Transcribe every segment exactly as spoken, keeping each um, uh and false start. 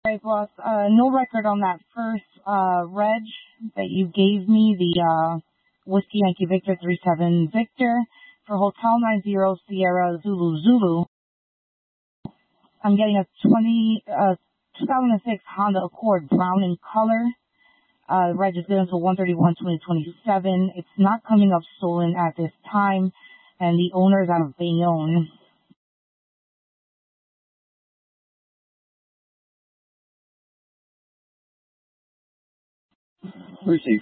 Right, boss. Uh, no record on that first uh, reg that you gave me, the uh, Whiskey Yankee Victor three seven Victor for Hotel nine zero Sierra Zulu Zulu. I'm getting a twenty, uh, two thousand six Honda Accord brown in color. Uh, the reg is good until one thirty-one twenty twenty-seven. It's not coming up stolen at this time, and the owner is out of Bayonne. Receive.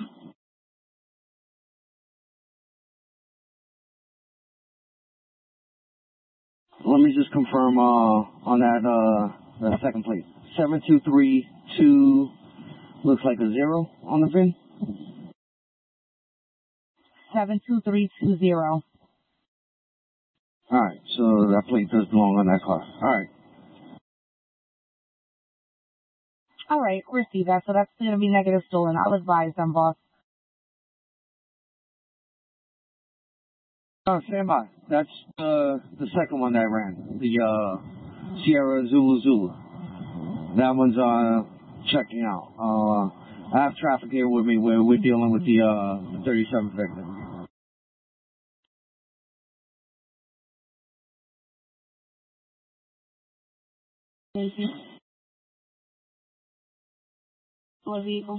Let me just confirm uh, on that uh, the second plate. seven two three two looks like a zero on the V I N. seven two three two zero. All right, so that plate does belong on that car. All right. All right, receive that. So that's going to be negative stolen. I'll advise them, boss. Oh, stand by. That's uh, the second one that I ran, the uh, Sierra Zulu Zulu. That one's uh, checking out. Uh, I have traffic here with me where we're dealing with the uh, thirty-seven victim. Thank you. What vehicle?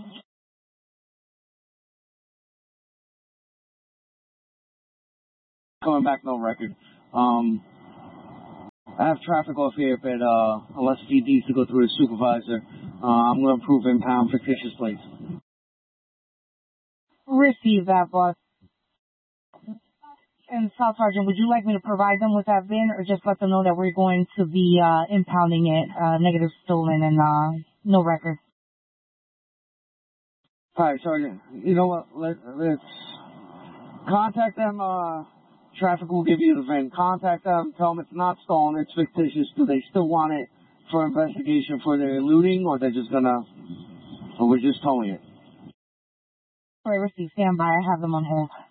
Coming back, no record. Um, I have traffic off here, but uh, unless he needs to go through his supervisor, uh, I'm going to approve impound fictitious plates. Receive that, boss. And South Sergeant, would you like me to provide them with that V I N or just let them know that we're going to be uh, impounding it, uh, negative stolen and uh, no record? All right, Sergeant. You know what? Let, let's contact them. Uh, traffic will give you the V I N. Contact them. Tell them it's not stolen. It's fictitious. Do they still want it for investigation for their looting, or they're just gonna, or we're just towing it? All right, receive. Stand by. I have them on hold.